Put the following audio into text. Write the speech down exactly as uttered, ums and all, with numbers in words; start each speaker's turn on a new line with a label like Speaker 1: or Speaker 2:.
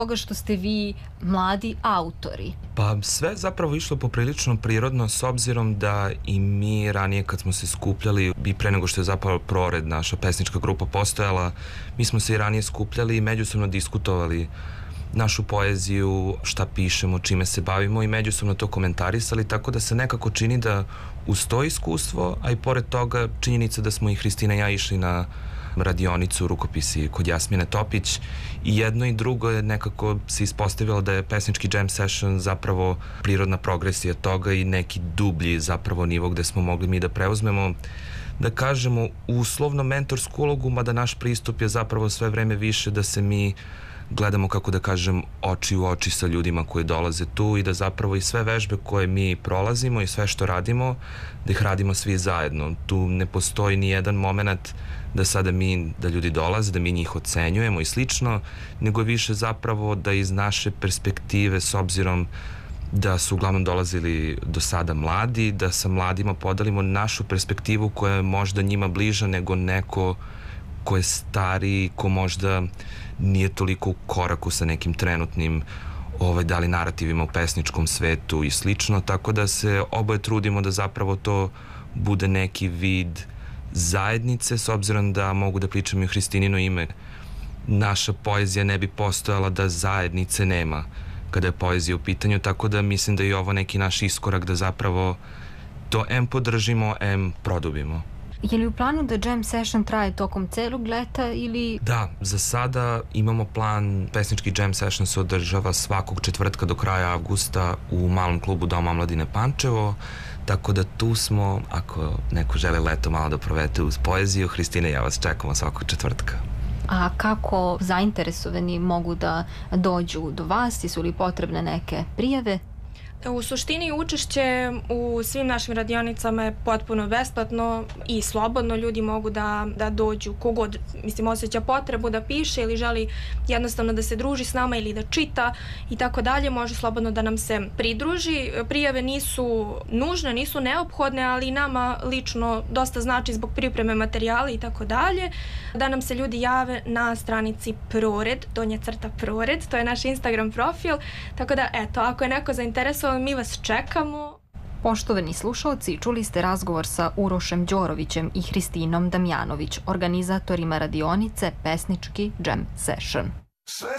Speaker 1: toga što ste vi mladi autori?
Speaker 2: Pa sve zapravo išlo poprilično prirodno, s obzirom da i mi ranije kad smo se skupljali i pre nego što je zapravo Prored, naša pesnička grupa, postojala, mi smo se i ranije skupljali i međusobno diskutovali našu poeziju, šta pišemo, čime se bavimo i međusobno to komentarisali, tako da se nekako čini da uz to iskustvo, a i pored toga činjenica da smo i Hristina i ja išli na radionicu rukopisi kod Jasmine Topić i jedno i drugo je nekako se ispostavilo da je pesnički jam session zapravo prirodna progresija toga i neki dublji zapravo nivo gde smo mogli mi da preuzmemo, da kažemo, uslovno mentorsku ulogu, mada naš pristup je zapravo sve vreme više da se mi gledamo, kako da kažem, oči u oči sa ljudima koji dolaze tu i da zapravo i sve vežbe koje mi prolazimo i sve što radimo, da ih radimo svi zajedno. Tu ne postoji ni jedan moment da sada mi, da ljudi dolaze, da mi njih ocenjujemo i slično, nego više zapravo da iz naše perspektive, s obzirom da su uglavnom dolazili do sada mladi, da sa mladima podelimo našu perspektivu koja je možda njima bliža nego neko ko je stariji, ko možda nije toliko u koraku sa nekim trenutnim ovaj, da li narativima u pesničkom svetu i slično, tako da se oboje trudimo da zapravo to bude neki vid zajednice, s obzirom da mogu da pričam i o Hristinino ime. Naša poezija ne bi postojala da zajednice nema kada je poezija u pitanju, tako da mislim da je ovo neki naš iskorak da zapravo to em podržimo, em produbimo.
Speaker 1: Je li u planu da jam session traje tokom celog leta ili...
Speaker 2: Da, za sada imamo plan, pesnički jam session se održava svakog četvrtka do kraja avgusta u malom klubu Doma omladine Pančevo, tako da tu smo, ako neko žele leto malo da provete uz poeziju, Hristina i ja vas čekamo svakog četvrtka.
Speaker 1: A kako zainteresovani mogu da dođu do vas? Su li potrebne neke prijave?
Speaker 3: U suštini učešće u svim našim radionicama je potpuno besplatno i slobodno. Ljudi mogu da, da dođu, kogod, mislim, osjeća potrebu da piše ili želi jednostavno da se druži s nama ili da čita i tako dalje, može slobodno da nam se pridruži. Prijave nisu nužne, nisu neophodne, ali nama lično dosta znači zbog pripreme materijala i tako dalje, da nam se ljudi jave na stranici Prored, donja crta Prored, to je naš Instagram profil, tako da, eto, ako je neko zainteresovan, mi vas čekamo.
Speaker 1: Poštovani slušalci, čuli ste razgovor sa Urošem Đorovićem i Hristinom Damjanović, organizatorima radionice Pesnički jam session.